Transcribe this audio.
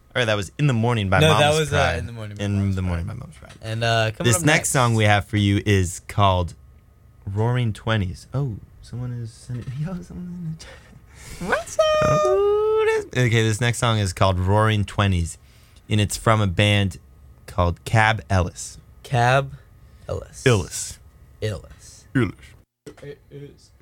Or that was In the Morning by No, Mama's that was Pride. In the Morning by In Mama's the Pride. Morning by Mama's Pride. And coming This up next song we have for you is called Roaring Twenties. Oh, someone is sending. Yo, someone in the chat. What's up? Oh, okay, this next song is called Roaring Twenties, and it's from a band called Cab Ellis. Cab Ellis. Illis. Illis. Illis. It is.